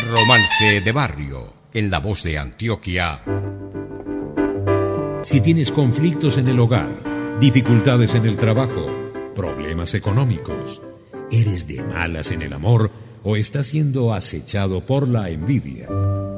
Romance de Barrio, en la voz de Antioquia. Si tienes conflictos en el hogar, dificultades en el trabajo, problemas económicos, eres de malas en el amor o estás siendo acechado por la envidia,